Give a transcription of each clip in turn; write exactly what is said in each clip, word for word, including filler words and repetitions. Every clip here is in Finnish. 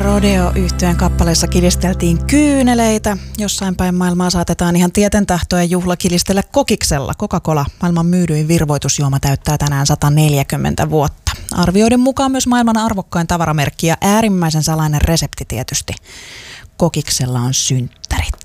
Rodeo-yhtyeen kappaleessa kilisteltiin kyyneleitä. Jossain päin maailmaa saatetaan ihan tieten tahtojen juhla kilistellä kokiksella. Coca-Cola, maailman myydyin virvoitusjuoma, täyttää tänään sata neljäkymmentä vuotta. Arvioiden mukaan myös maailman arvokkain tavaramerkki ja äärimmäisen salainen resepti tietysti. Kokiksella on synttärit.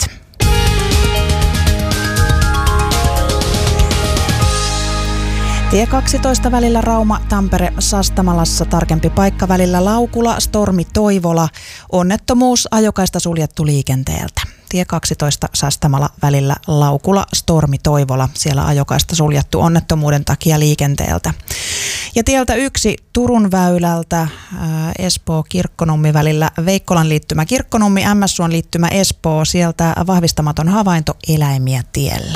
Tie kaksitoista välillä Rauma, Tampere, Sastamalassa, tarkempi paikka välillä Laukula, Stormi, Toivola. Onnettomuus, ajokaista suljettu liikenteeltä. Tie kaksitoista Sastamala välillä Laukula, Stormi, Toivola. Siellä ajokaista suljettu onnettomuuden takia liikenteeltä. Ja tieltä yksi Turun väylältä ää, Espoo, Kirkkonummi välillä Veikkolan liittymä Kirkkonummi, M S-suon liittymä Espoo. Sieltä vahvistamaton havainto eläimiä tiellä.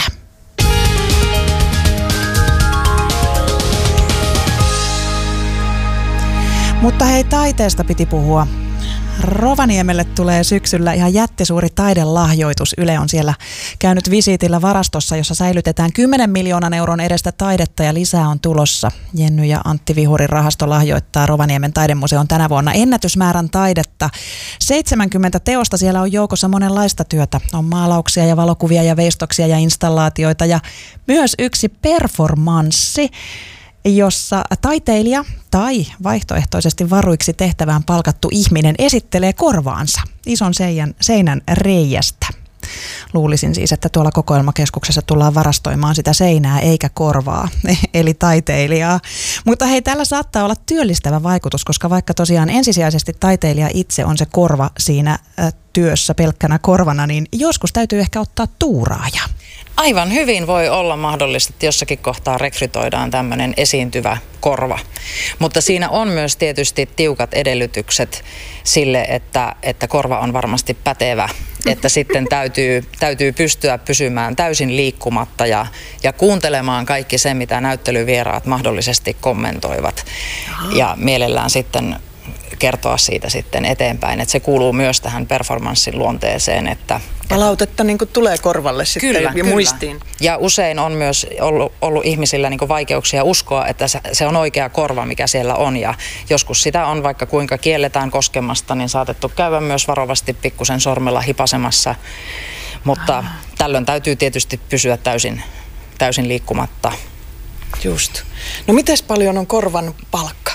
Mutta hei, taiteesta piti puhua. Rovaniemelle tulee syksyllä ihan jättisuuri taidelahjoitus. Yle on siellä käynyt visiitillä varastossa, jossa säilytetään kymmenen miljoonan euron edestä taidetta ja lisää on tulossa. Jenny ja Antti Vihurin rahasto lahjoittaa Rovaniemen taidemuseon tänä vuonna ennätysmäärän taidetta. seitsemänkymmentä teosta, siellä on joukossa monenlaista työtä. On maalauksia ja valokuvia ja veistoksia ja installaatioita ja myös yksi performanssi, jossa taiteilija tai vaihtoehtoisesti varuiksi tehtävään palkattu ihminen esittelee korvaansa ison seinän, seinän reiästä. Luulisin siis, että tuolla kokoelmakeskuksessa tullaan varastoimaan sitä seinää eikä korvaa, eli taiteilijaa. Mutta hei, tällä saattaa olla työllistävä vaikutus, koska vaikka tosiaan ensisijaisesti taiteilija itse on se korva siinä työssä pelkkänä korvana, niin joskus täytyy ehkä ottaa tuuraaja. Aivan hyvin voi olla mahdollista, että jossakin kohtaa rekrytoidaan tämmöinen esiintyvä korva. Mutta siinä on myös tietysti tiukat edellytykset sille, että, että korva on varmasti pätevä. Että sitten täytyy, täytyy pystyä pysymään täysin liikkumatta ja, ja kuuntelemaan kaikki se, mitä näyttelyvieraat mahdollisesti kommentoivat. Ja mielellään sitten kertoa siitä sitten eteenpäin, että se kuuluu myös tähän performanssin luonteeseen. Että palautetta niin kuin tulee korvalle sitten kyllä, ja kyllä. muistiin. Ja usein on myös ollut, ollut ihmisillä niin kuin vaikeuksia uskoa, että se, se on oikea korva, mikä siellä on. Ja joskus sitä on, vaikka kuinka kielletään koskemasta, niin saatettu käydä myös varovasti pikkusen sormella hipasemassa. Mutta ah. tällöin täytyy tietysti pysyä täysin, täysin liikkumatta. Just. No mites paljon on korvan palkka?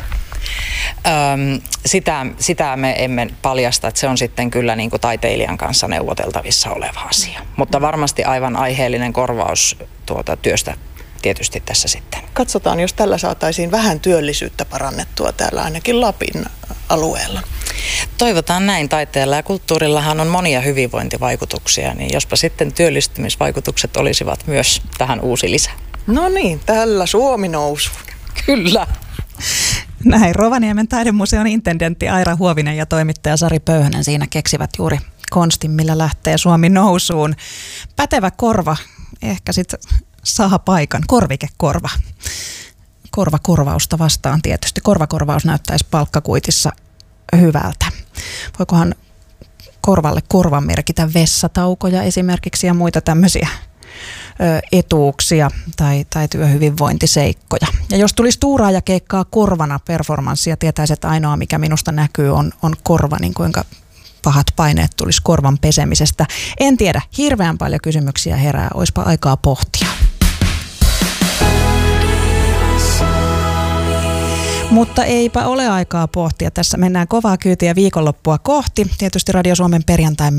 Öm, sitä, sitä me emme paljasta, että se on sitten kyllä niin kuin taiteilijan kanssa neuvoteltavissa oleva asia. Mutta varmasti aivan aiheellinen korvaus tuota työstä tietysti tässä sitten. Katsotaan, jos tällä saataisiin vähän työllisyyttä parannettua täällä ainakin Lapin alueella. Toivotaan näin. Taiteella ja kulttuurillahan on monia hyvinvointivaikutuksia, niin jospa sitten työllistymisvaikutukset olisivat myös tähän uusi lisä. No niin, tällä Suomi nousu. Kyllä. Näin Rovaniemen taidemuseon intendentti Aira Huovinen ja toimittaja Sari Pöyhönen siinä keksivät juuri konstin, millä lähtee Suomi nousuun. Pätevä korva ehkä sitten saa paikan, korvikekorva. Korvakorvausta vastaan tietysti. Korvakorvaus näyttäisi palkkakuitissa hyvältä. Voikohan korvalle korvan merkitä vessataukoja esimerkiksi ja muita tämmöisiä etuuksia tai, tai työhyvinvointiseikkoja. Ja jos tulisi tuuraaja keikkaa korvana performanssia, tietäisi, että ainoa mikä minusta näkyy on, on korva, niin kuinka pahat paineet tulisi korvan pesemisestä. En tiedä, hirveän paljon kysymyksiä herää, oispa aikaa pohtia. Mutta eipä ole aikaa pohtia. Tässä mennään kovaa kyytiä viikonloppua kohti. Tietysti Radio Suomen perjantai